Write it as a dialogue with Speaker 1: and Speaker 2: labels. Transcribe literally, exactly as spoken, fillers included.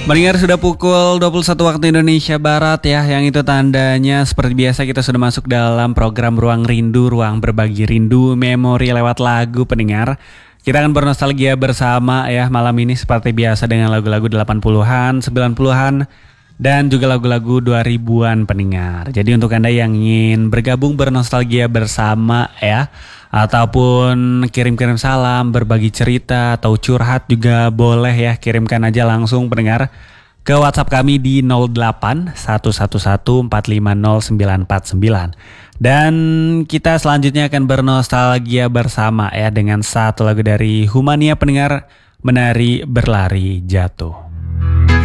Speaker 1: Mendengar sudah pukul dua puluh satu waktu Indonesia Barat ya. Yang itu tandanya seperti biasa kita sudah masuk dalam program Ruang Rindu, Ruang Berbagi Rindu, Memori lewat lagu pendengar. Kita akan bernostalgia bersama ya malam ini seperti biasa dengan lagu-lagu delapan puluhan, sembilan puluhan dan juga lagu-lagu dua ribuan pendengar. Jadi untuk Anda yang ingin bergabung bernostalgia bersama ya, ataupun kirim-kirim salam, berbagi cerita atau curhat juga boleh ya, kirimkan aja langsung pendengar ke WhatsApp kami di nol delapan satu satu satu empat lima nol sembilan empat sembilan. Dan kita selanjutnya akan bernostalgia bersama ya dengan satu lagu dari Humania pendengar, Menari Berlari Jatuh.